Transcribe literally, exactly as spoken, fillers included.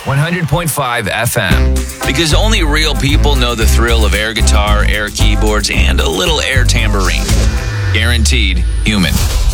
one hundred point five F M. Because only real people know the thrill of air guitar, air keyboards, and a little air tambourine. Guaranteed human.